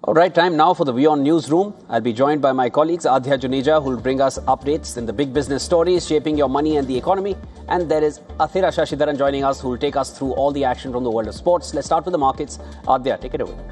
All right, time now for the WION Newsroom. I'll be joined by my colleagues Adhya Juneja, who will bring us updates in the big business stories shaping your money and the economy. And there is Athira Shashidharan joining us, who will take us through all the action from the world of sports. Let's start with the markets. Adhya, take it away.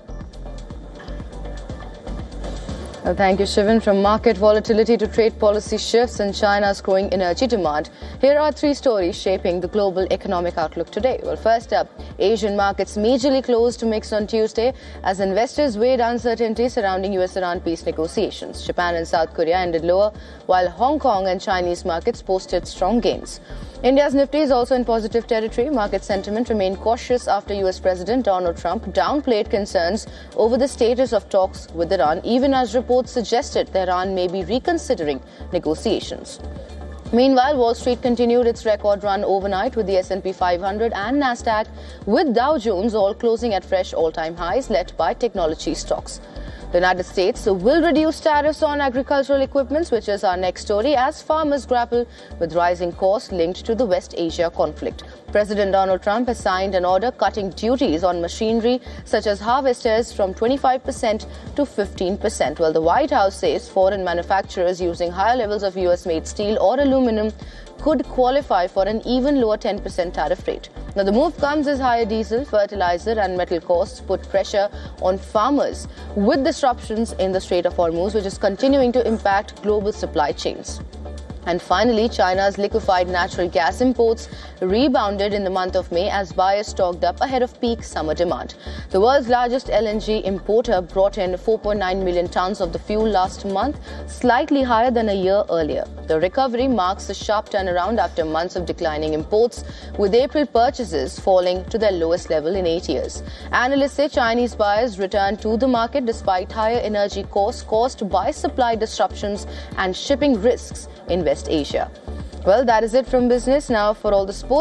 Well, thank you, Shivan. From market volatility to trade policy shifts and China's growing energy demand, here are three stories shaping the global economic outlook today. Well, first up, Asian markets majorly closed mixed on Tuesday as investors weighed uncertainty surrounding US-Iran peace negotiations. Japan and South Korea ended lower, while Hong Kong and Chinese markets posted strong gains. India's Nifty is also in positive territory. Market sentiment remained cautious after US President Donald Trump downplayed concerns over the status of talks with Iran, even as reports suggested Tehran may be reconsidering negotiations. Meanwhile, Wall Street continued its record run overnight with the S&P 500 and Nasdaq, with Dow Jones all closing at fresh all-time highs led by technology stocks. The United States will reduce tariffs on agricultural equipment, which is our next story, as farmers grapple with rising costs linked to the West Asia conflict. President Donald Trump has signed an order cutting duties on machinery such as harvesters from 25% to 15%, while the White House says foreign manufacturers using higher levels of US-made steel or aluminum could qualify for an even lower 10% tariff rate. Now, the move comes as higher diesel, fertilizer and metal costs put pressure on farmers, with disruptions in the Strait of Hormuz, which is continuing to impact global supply chains. And finally, China's liquefied natural gas imports rebounded in the month of May as buyers stocked up ahead of peak summer demand. The world's largest LNG importer brought in 4.9 million tons of the fuel last month, slightly higher than a year earlier. The recovery marks a sharp turnaround after months of declining imports, with April purchases falling to their lowest level in 8 years. Analysts say Chinese buyers returned to the market despite higher energy costs caused by supply disruptions and shipping risks in West Asia. Well, that is it from business. Now for all the sports